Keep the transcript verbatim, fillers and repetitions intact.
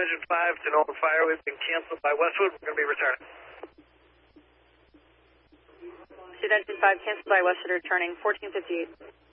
engine five to Norton Fire. We've been canceled by Westwood. We're going to be returning. Pursuit engine five canceled by Westwood, returning fourteen fifty-eight.